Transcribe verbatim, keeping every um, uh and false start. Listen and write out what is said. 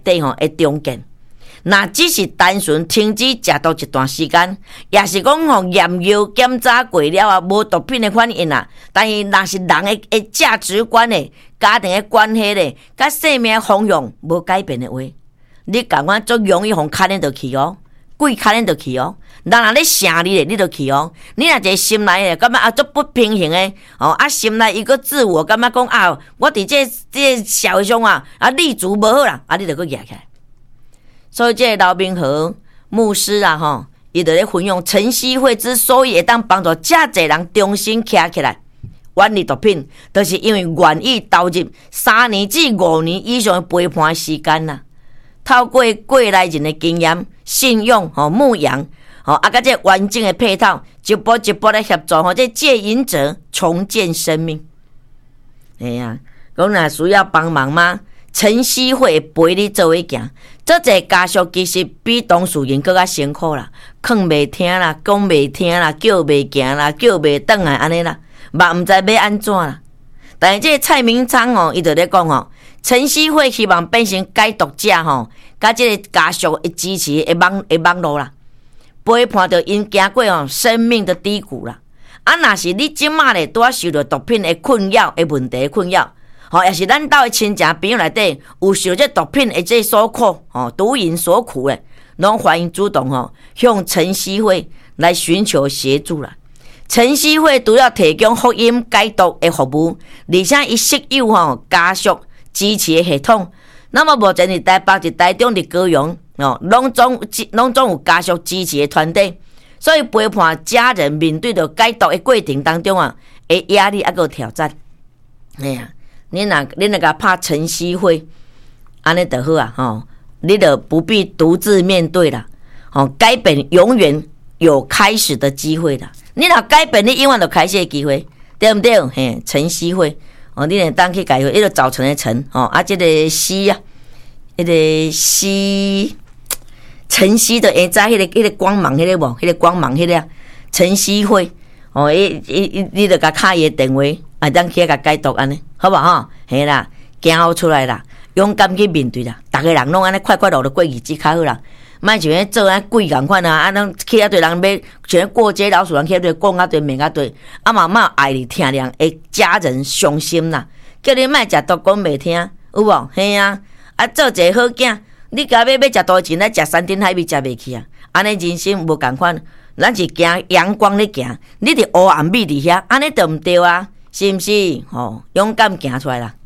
底吼会中见。那只是单纯停止食毒一段时间，也是讲吼验药检查过了啊，无毒品的反应啊。但是若是人的的价值观的、家庭的关系咧，甲生命的方向无改变的话，你感觉足容易互牵连倒去哦，鬼牵连倒去哦。人若咧想你咧，你就去哦。你若一个心内咧，感觉啊足不平衡的哦，啊心内伊个自我感觉讲啊，我伫这这社会上啊啊立足无好啦，啊你就搁举起来。所以，这个刘明和牧师啊，吼，伊就咧分享晨曦会之所以会当帮助遮侪人重新站起来，远离毒品，就是因为愿意投入三年至五年以上的陪伴时间呐、啊。透过过来人的经验、信用、吼牧养，吼啊，甲这完整的配套，一步一步来协助吼这戒瘾者重建生命。哎呀，讲若需要帮忙吗？晨曦会陪你做伙行，这个家属其实比当事人更较辛苦啦，劝袂听啦，讲袂听啦，叫袂行啦，叫袂转来安尼啦，嘛毋知要安怎啦。但是这个蔡明昌哦，伊就咧讲吼，晨曦会希望变成解毒者吼，甲这个家属的支持的网的网络啦，陪伴着因行过哦生命的低谷啦。啊，若是你即马咧拄啊受到毒品的困扰的问题的困扰。吼，也是咱兜的亲情朋友内底有受这毒品的这所苦，吼，毒瘾所苦的，拢欢迎主动吼向晨曦会来寻求协助啦。晨曦会除了提供福音解毒的服务，而且伊设有吼家属支持的系统。那么目前伫台北、伫台中、伫高雄，哦，拢总拢总有家属支持的团队，所以陪伴家人面对着解毒的过程当中啊，的压力还有挑战，哎呀。你若你若甲拍晨曦会，安尼就好啊！吼、哦，你就不必独自面对啦。哦，改变永远有开始的机会啦。你若改变，你永远有开始的机会，对不对？嘿，晨曦会哦，你若当去改，迄个早晨的晨哦，啊，这个曦啊，迄、那个曦，晨曦的下早迄个迄、那个光芒，迄、那个无，迄、那个光芒，迄、那个晨曦会哦，伊伊伊，你就甲敲伊的电话。啊，咱去甲解毒安尼，好不好？嘿啦，行好出来啦，勇敢去面对啦。逐个人拢安尼快快乐乐过日子较好啦，莫像咧做安鬼共款啊！啊，咱去啊对人要像过街老鼠人去啊对讲啊对骂啊对，啊嘛嘛爱你听人的家人伤心啦，叫你莫食毒讲袂听，有无？嘿啊！啊，做一个好囝，你家要要食多钱，来食山珍海味食袂起啊！安尼人生无共款，咱是行阳光咧行，你伫黑暗米伫遐，安尼就毋对啊！是毋是？吼、哦，勇敢行出来啦！